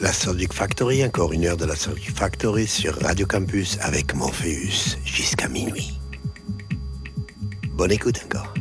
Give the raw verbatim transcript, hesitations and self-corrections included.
La Sonic Factory, encore une heure de la Sonic Factory sur Radio Campus avec Morpheus jusqu'à minuit. Bonne écoute encore.